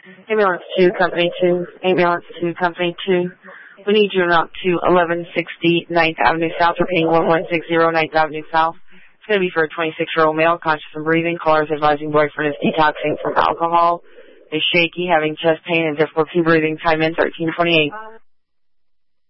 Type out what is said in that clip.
Ambulance 2, Company 2. Ambulance 2, Company 2. We need you out to 1160 9th Avenue South, repeating 1160 9th Avenue South. It's going to be for a 26-year-old male, conscious and breathing. Caller is advising boyfriend is detoxing from alcohol. Is shaky, having chest pain and difficulty breathing. Time in 1328.